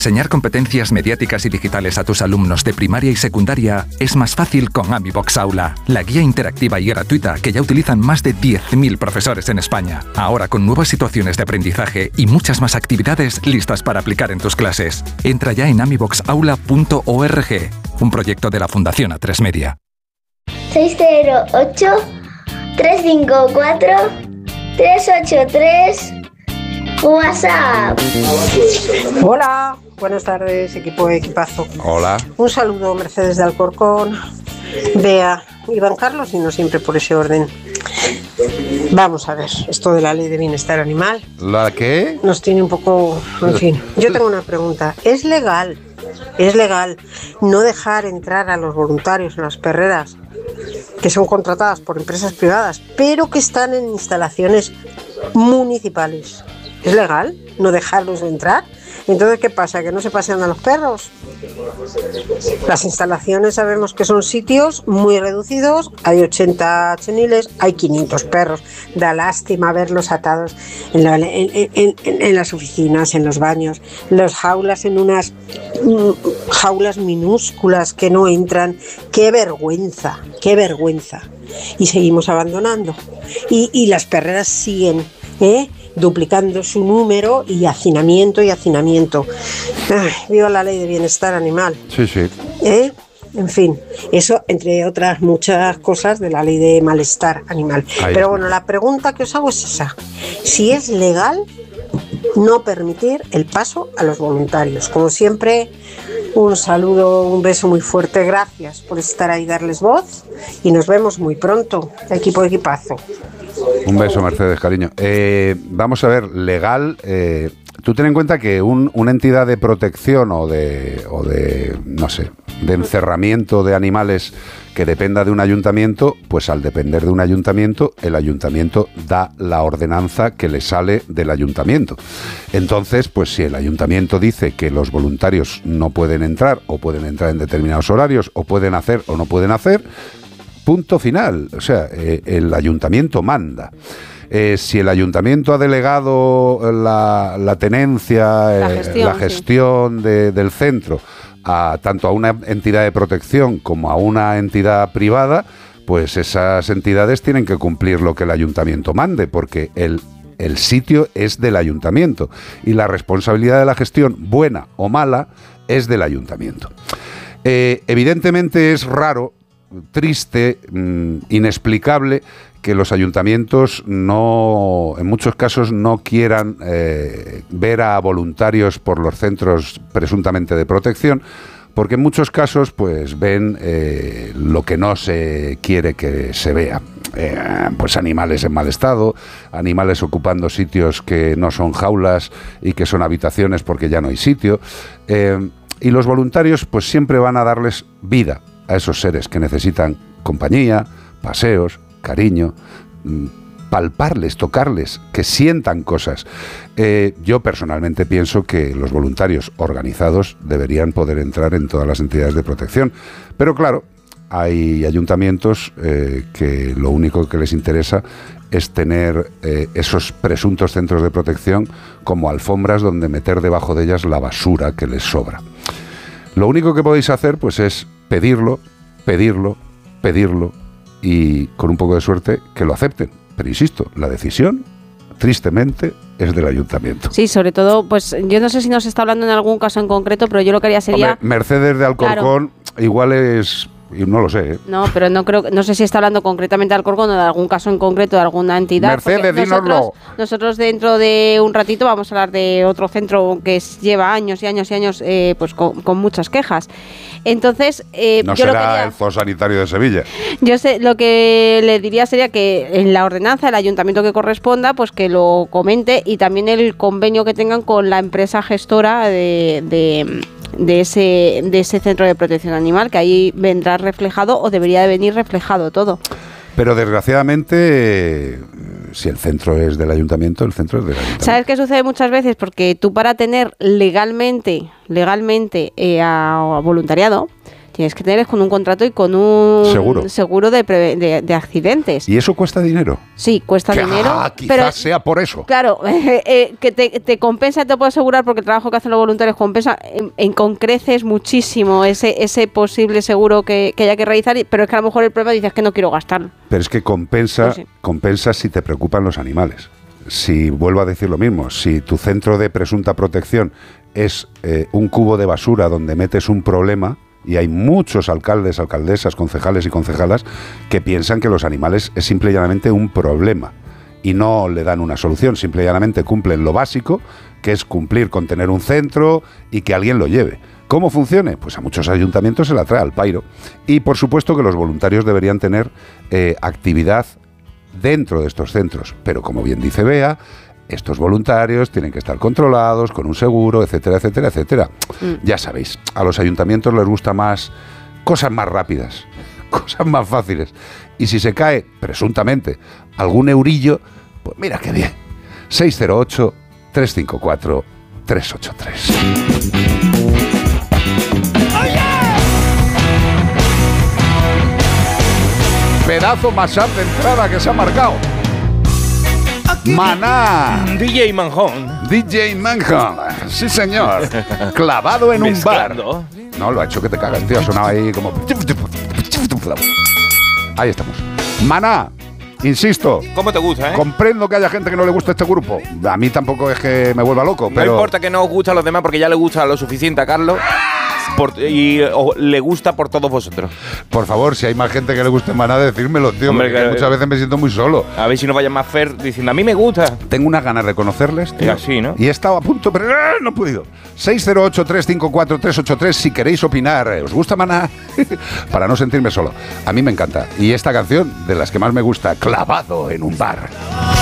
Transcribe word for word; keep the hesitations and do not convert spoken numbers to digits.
Enseñar competencias mediáticas y digitales a tus alumnos de primaria y secundaria es más fácil con AmiBox Aula, la guía interactiva y gratuita que ya utilizan más de diez mil profesores en España. Ahora con nuevas situaciones de aprendizaje y muchas más actividades listas para aplicar en tus clases. Entra ya en amibox aula punto org, un proyecto de la Fundación A tres Media. seis cero ocho, tres cinco cuatro, tres ocho tres, WhatsApp. Hola, buenas tardes, equipo de Equipazo. Hola. Un saludo, Mercedes de Alcorcón, Bea, Iván Carlos y no siempre por ese orden. Vamos a ver, esto de la ley de bienestar animal. ¿La qué? Nos tiene un poco, en fin. Yo tengo una pregunta. ¿Es legal, es legal no dejar entrar a los voluntarios en las perreras que son contratadas por empresas privadas, pero que están en instalaciones municipales? ¿Es legal no dejarlos entrar? Entonces, ¿qué pasa? ¿Que no se pasean a los perros? Las instalaciones sabemos que son sitios muy reducidos, hay ochenta cheniles, hay quinientos perros. Da lástima verlos atados en, la, en, en, en, en las oficinas, en los baños, las jaulas en unas mm, jaulas minúsculas que no entran. ¡Qué vergüenza! ¡Qué vergüenza! Y seguimos abandonando. Y, y las perreras siguen, ¿eh?, duplicando su número y hacinamiento y hacinamiento. Ay, viva la ley de bienestar animal. Sí, sí. ¿Eh? En fin, eso entre otras muchas cosas de la ley de malestar animal. Ahí Pero está. bueno, la pregunta que os hago es esa. Si es legal no permitir el paso a los voluntarios. Como siempre, un saludo, un beso muy fuerte. Gracias por estar ahí, darles voz. Y nos vemos muy pronto. Equipo de Equipazo. Un beso, Mercedes, cariño. Eh, vamos a ver, legal. Eh, tú ten en cuenta que un, una entidad de protección o de, o de, no sé, de encerramiento de animales que dependa de un ayuntamiento, pues al depender de un ayuntamiento, el ayuntamiento da la ordenanza que le sale del ayuntamiento. Entonces, pues si el ayuntamiento dice que los voluntarios no pueden entrar, o pueden entrar en determinados horarios, o pueden hacer o no pueden hacer, punto final. O sea, eh, el ayuntamiento manda. Eh, si el ayuntamiento ha delegado la, la tenencia, la eh, gestión, la gestión sí. de, del centro, a, tanto a una entidad de protección como a una entidad privada, pues esas entidades tienen que cumplir lo que el ayuntamiento mande, porque el, el sitio es del ayuntamiento y la responsabilidad de la gestión, buena o mala, es del ayuntamiento. Eh, evidentemente es raro, triste, mmm, inexplicable que los ayuntamientos no, en muchos casos no quieran eh, ver a voluntarios por los centros presuntamente de protección, porque en muchos casos pues ven eh, lo que no se quiere que se vea. Eh, pues animales en mal estado, animales ocupando sitios que no son jaulas y que son habitaciones porque ya no hay sitio. Eh, y los voluntarios pues siempre van a darles vida a esos seres que necesitan compañía, paseos, cariño, palparles, tocarles, que sientan cosas. Eh, yo personalmente pienso que los voluntarios organizados deberían poder entrar en todas las entidades de protección, pero claro, hay ayuntamientos eh, que lo único que les interesa es tener eh, esos presuntos centros de protección como alfombras donde meter debajo de ellas la basura que les sobra. Lo único que podéis hacer pues es pedirlo, pedirlo, pedirlo y con un poco de suerte que lo acepten. Pero insisto, la decisión, tristemente, es del ayuntamiento. Sí, sobre todo, pues yo no sé si nos está hablando en algún caso en concreto, pero yo lo que haría sería... Hombre, Mercedes de Alcorcón, claro, igual es... Y no lo sé, ¿eh? No, pero no creo, no sé si está hablando concretamente de Alcorcón o de algún caso en concreto de alguna entidad. Mercedes, nosotros, dínoslo. Nosotros dentro de un ratito vamos a hablar de otro centro que es, lleva años y años y años eh, pues con, con muchas quejas. Entonces, eh, no yo será lo quería, el zoosanitario de Sevilla. Yo sé, lo que le diría sería que en la ordenanza el ayuntamiento que corresponda, pues que lo comente, y también el convenio que tengan con la empresa gestora de, de de ese de ese centro de protección animal, que ahí vendrá reflejado o debería de venir reflejado todo. Pero desgraciadamente, si el centro es del ayuntamiento, el centro es del ayuntamiento. ¿Sabes qué sucede muchas veces? Porque tú, para tener legalmente legalmente eh, a, a voluntariado, tienes que tener con un contrato y con un seguro, seguro de, pre, de, de accidentes. ¿Y eso cuesta dinero? Sí, cuesta que, dinero. Ah, quizás pero, sea por eso. Claro, eh, eh, que te, te compensa, te puedo asegurar, porque el trabajo que hacen los voluntarios compensa en, en con creces muchísimo ese, ese posible seguro que, que haya que realizar, pero es que a lo mejor el problema dices que no quiero gastarlo. Pero es que compensa, Pues sí. compensa si te preocupan los animales. Si, vuelvo a decir lo mismo, si tu centro de presunta protección es eh, un cubo de basura donde metes un problema, y hay muchos alcaldes, alcaldesas, concejales y concejalas que piensan que los animales es simple y llanamente un problema y no le dan una solución, simple y llanamente cumplen lo básico, que es cumplir con tener un centro y que alguien lo lleve. ¿Cómo funcione? Pues a muchos ayuntamientos se la trae al pairo. Y por supuesto que los voluntarios deberían tener eh, actividad dentro de estos centros, pero como bien dice Bea, estos voluntarios tienen que estar controlados con un seguro, etcétera, etcétera, etcétera. Mm. Ya sabéis, a los ayuntamientos les gusta más cosas más rápidas, cosas más fáciles. Y si se cae, presuntamente, algún eurillo, pues mira qué bien. seis cero ocho, tres cinco cuatro, tres ocho tres. Pedazo mashup de entrada que se ha marcado. Maná. D J Manjón. D J Manjón. Sí, señor. Clavado en Mezclando. un bar. No, lo ha hecho que te cagas, tío. Ha sonado ahí como... Ahí estamos. Maná. Insisto. ¿Cómo te gusta, eh? Comprendo que haya gente que no le guste este grupo. A mí tampoco es que me vuelva loco, pero... No importa que no os guste a los demás porque ya le gusta lo suficiente a Carlos. Por, y o, le gusta por todos vosotros. Por favor, si hay más gente que le guste Maná, decírmelo, tío. Hombre, porque que, muchas veces me siento muy solo. A ver si no vaya más Fer diciendo, a mí me gusta. Tengo unas ganas de conocerles, tío. Y así, ¿no? Y he estado a punto, pero no he podido. seis cero ocho, tres cinco cuatro, tres ocho tres si queréis opinar. ¿Os gusta Maná? Para no sentirme solo. A mí me encanta. Y esta canción, de las que más me gusta, Clavado en un bar.